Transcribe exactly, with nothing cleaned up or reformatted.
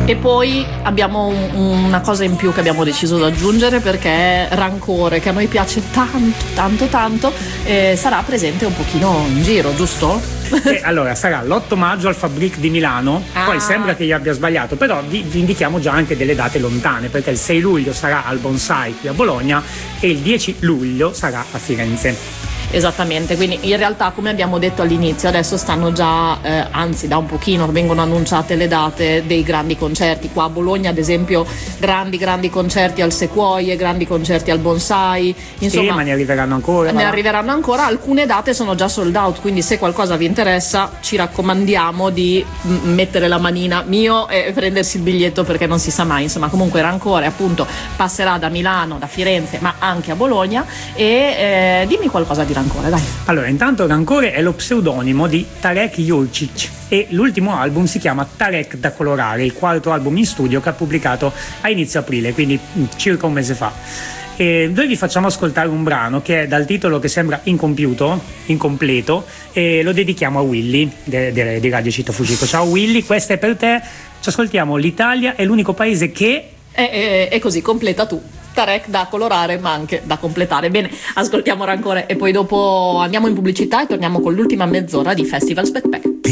E poi abbiamo un, una cosa in più che abbiamo deciso di aggiungere, perché Rancore, che a noi piace tanto tanto tanto, eh, sarà presente un pochino in giro, giusto? E allora sarà l'otto maggio al Fabric di Milano. Ah. Poi sembra che io abbia sbagliato, però vi, vi indichiamo già anche delle date lontane, perché il sei luglio sarà al Bonsai qui a Bologna e il dieci luglio sarà a Firenze. Esattamente, quindi in realtà, come abbiamo detto all'inizio, adesso stanno già, eh, anzi da un pochino vengono annunciate le date dei grandi concerti. Qua a Bologna ad esempio grandi grandi concerti al Sequoie, grandi concerti al Bonsai, insomma, sì, ma ne arriveranno ancora. Ne arriveranno ancora, alcune date sono già sold out, quindi se qualcosa vi interessa ci raccomandiamo di m- mettere la manina mio e prendersi il biglietto, perché non si sa mai. Insomma, comunque Rancore appunto passerà da Milano, da Firenze, ma anche a Bologna. E eh, dimmi qualcosa di Rancore, dai. Allora, intanto Rancore è lo pseudonimo di Tarek Jurčić e l'ultimo album si chiama Tarek da colorare, il quarto album in studio che ha pubblicato a inizio aprile, quindi circa un mese fa. E noi vi facciamo ascoltare un brano che è dal titolo che sembra incompiuto, incompleto, e lo dedichiamo a Willy de, de, di Radio Città Fugico. Ciao Willy, questa è per te. Ci ascoltiamo L'Italia è l'unico paese che... E, e, e così completa tu. Tarek da colorare ma anche da completare. Bene, ascoltiamo Rancore e poi dopo andiamo in pubblicità e torniamo con l'ultima mezz'ora di Festival Backpack.